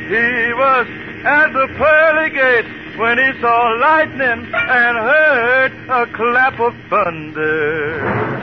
He was at the pearly gate when he saw lightning and heard a clap of thunder.